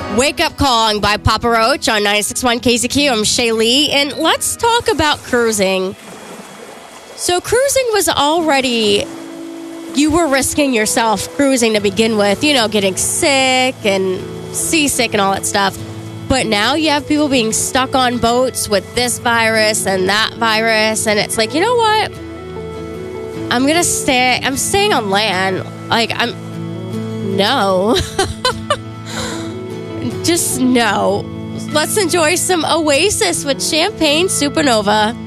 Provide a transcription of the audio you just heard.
Wake Up Calling by Papa Roach on 96.1 KZQ. I'm Shay Lee, and let's talk about cruising. So cruising was already, you were risking yourself cruising to begin with, getting sick and seasick and all that stuff. But now you have people being stuck on boats with this virus and that virus, and it's like, you know what? I'm staying on land. No. Just no. Let's enjoy some Oasis with Champagne Supernova.